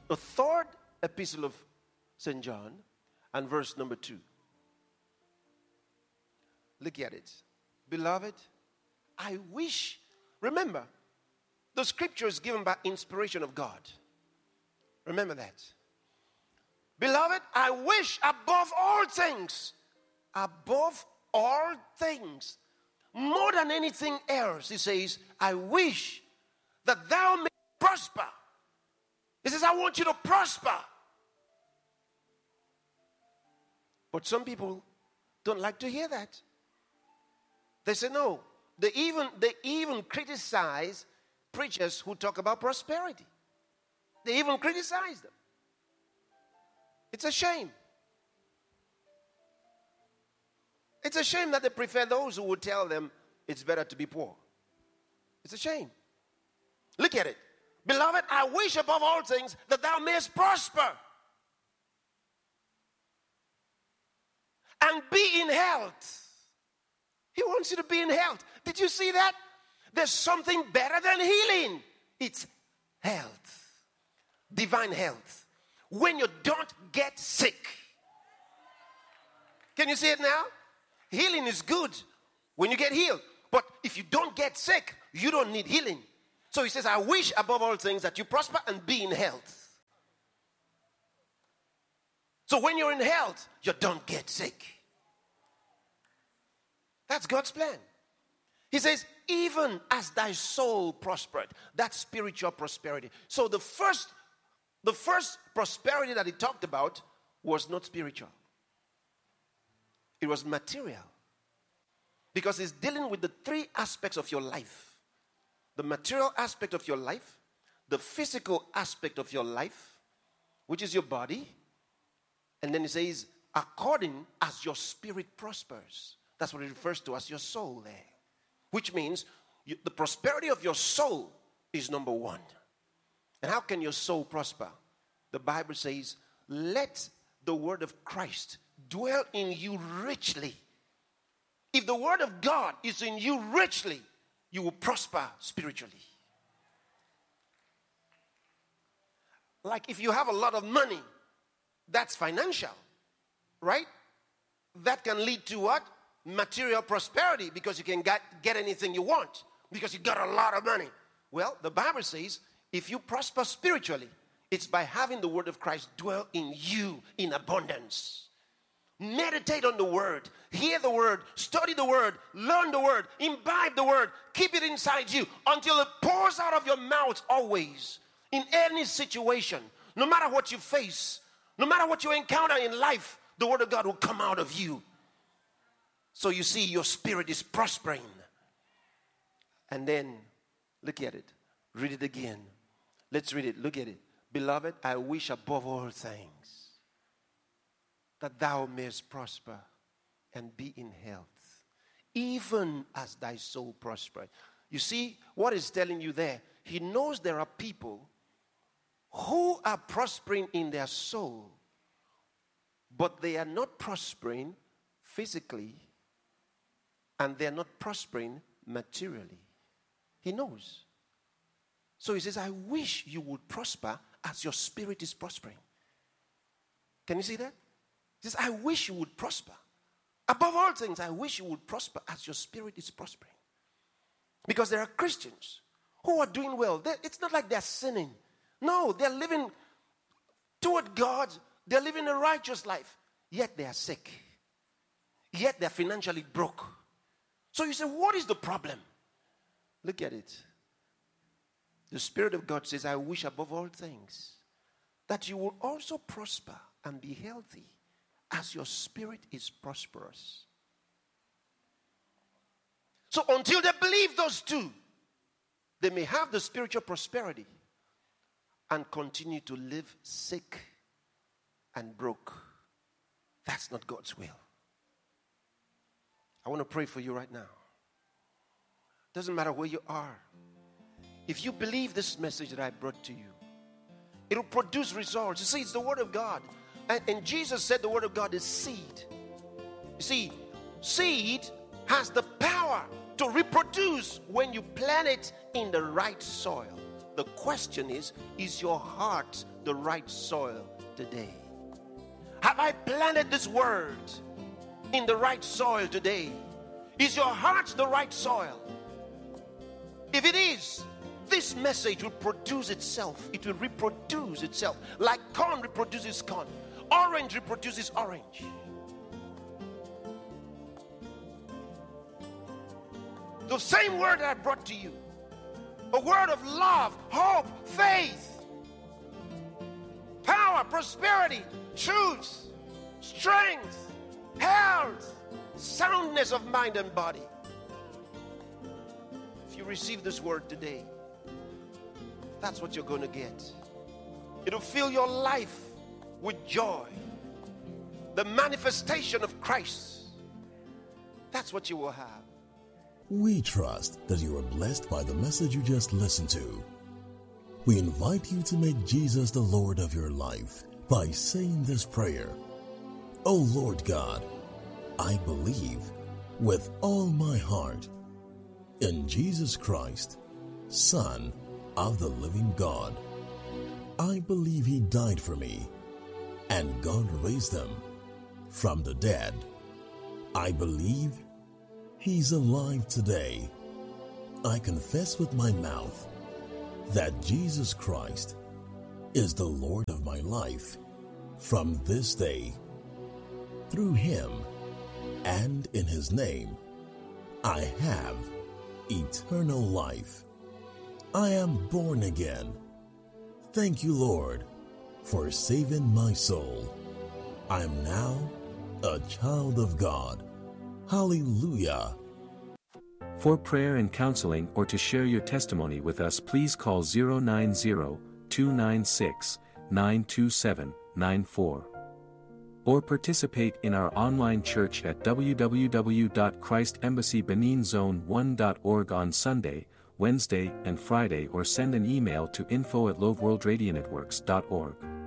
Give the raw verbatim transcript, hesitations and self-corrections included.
the third epistle of Saint John and verse number two. Look at it. Beloved, I wish, remember, the scripture is given by inspiration of God. Remember that. Beloved, I wish above all things, above all things, more than anything else, he says, I wish that thou may prosper. He says, I want you to prosper. But some people don't like to hear that. They say no. They even, they even criticize preachers who talk about prosperity. They even criticize them. It's a shame. It's a shame that they prefer those who would tell them it's better to be poor. It's a shame. Look at it. Beloved, I wish above all things that thou mayest prosper and be in health. He wants you to be in health. Did you see that? There's something better than healing. It's health. Divine health. When you don't get sick. Can you see it now? Healing is good when you get healed. But if you don't get sick, you don't need healing. So he says, I wish above all things that you prosper and be in health. So when you're in health, you don't get sick. That's God's plan. He says, even as thy soul prospered. That's spiritual prosperity. So the first, the first prosperity that he talked about was not spiritual. It was material. Because he's dealing with the three aspects of your life. The material aspect of your life, the physical aspect of your life, which is your body. And then he says, according as your spirit prospers. That's what it refers to as your soul there. Which means you, the prosperity of your soul is number one. And how can your soul prosper? The Bible says, let the word of Christ dwell in you richly. If the word of God is in you richly, you will prosper spiritually. Like if you have a lot of money, that's financial, right? That can lead to what? Material prosperity, because you can get, get anything you want because you got a lot of money. Well, the Bible says if you prosper spiritually, it's by having the word of Christ dwell in you in abundance. Meditate on the word, hear the word, study the word, learn the word, imbibe the word, keep it inside you until it pours out of your mouth always. In any situation, no matter what you face, no matter what you encounter in life, the word of God will come out of you. So you see, your spirit is prospering. And then, look at it. Read it again. Let's read it. Look at it. Beloved, I wish above all things that thou mayest prosper and be in health, even as thy soul prospered. You see, what he's telling you there, he knows there are people who are prospering in their soul, but they are not prospering physically, and they are not prospering materially. He knows. So he says, I wish you would prosper as your spirit is prospering. Can you see that? He says, I wish you would prosper. Above all things, I wish you would prosper as your spirit is prospering. Because there are Christians who are doing well. They're, it's not like they're sinning. No, they're living toward God. They're living a righteous life. Yet they are sick. Yet they're financially broke. So you say, what is the problem? Look at it. The Spirit of God says, I wish above all things that you will also prosper and be healthy as your spirit is prosperous. So until they believe those two, they may have the spiritual prosperity and continue to live sick and broke. That's not God's will. I want to pray for you right now. Doesn't matter where you are. If you believe this message that I brought to you, it'll produce results. You see, it's the word of God. And, and Jesus said the word of God is seed. You see, seed has the power to reproduce when you plant it in the right soil. The question is, is your heart the right soil today? Have I planted this word in the right soil today? Is your heart the right soil? If it is, this message will produce itself. It will reproduce itself. Like corn reproduces corn. Orange reproduces orange. The same word that I brought to you. A word of love, hope, faith, power, prosperity, truth, strength, health, soundness of mind and body. If you receive this word today, that's what you're going to get. It'll fill your life with joy. The manifestation of Christ. That's what you will have. We trust that you are blessed by the message you just listened to. We invite you to make Jesus the Lord of your life by saying this prayer. O Lord God, I believe with all my heart in Jesus Christ, Son of the living God. I believe he died for me, and God raised him from the dead. I believe he's alive today. I confess with my mouth that Jesus Christ is the Lord of my life from this day. Through him and in his name, I have eternal life. I am born again. Thank you, Lord, for saving my soul. I am now a child of God. Hallelujah. For prayer and counseling or to share your testimony with us, please call zero nine zero, two nine six, nine two seven, nine four. Or participate in our online church at w w w dot christ embassy benin zone one dot org on Sunday, Wednesday, and Friday, or send an email to info at loveworldradionetworks dot org.